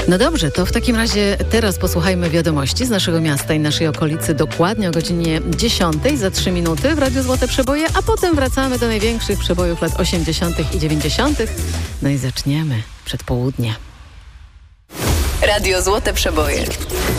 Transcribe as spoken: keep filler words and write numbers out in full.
No dobrze, to w takim razie teraz posłuchajmy wiadomości z naszego miasta i naszej okolicy dokładnie o godzinie dziesiątej za trzy minuty w Radiu Złote Przeboje, a potem wracamy do największych przebojów lat osiemdziesiątych i dziewięćdziesiątych. No i zaczniemy przed południe. Radio Złote Przeboje.